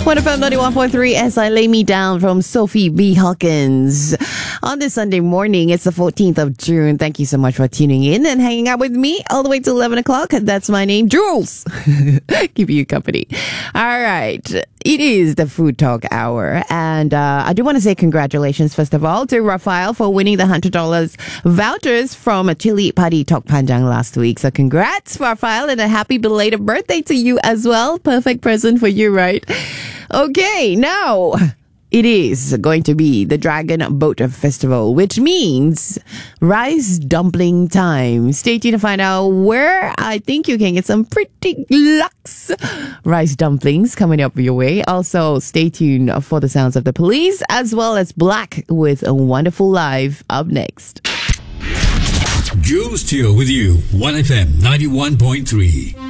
1FM 91.3 as I lay me down from Sophie B. Hawkins. On this Sunday morning, it's the 14th of June. Thank you so much for tuning in and hanging out with me all the way to 11 o'clock. That's my name, Jules. Keeping you company. All right. It is the Food Talk Hour. And I do want to say congratulations, first of all, to Rafael for winning the $100 vouchers from Chili Padi Tok Panjang last week. So congrats, Rafael, and a happy belated birthday to you as well. Perfect present for you, right? Okay, now it is going to be the Dragon Boat Festival, which means rice dumpling time. Stay tuned to find out where I think you can get some pretty luxe rice dumplings coming up your way. Also, stay tuned for the sounds of the police as well as Black with a Wonderful Life up next. Jules Teo with you, 1FM 91.3.